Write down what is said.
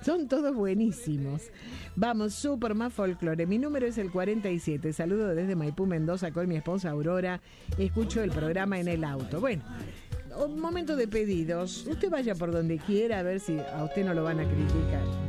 Son todos buenísimos. Vamos, súper más folclore. Mi número es el 47. Saludo desde Maipú, Mendoza, con mi esposa Aurora. Escucho el programa en el auto. Bueno, un momento de pedidos. Usted vaya por donde quiera, a ver si a usted no lo van a criticar.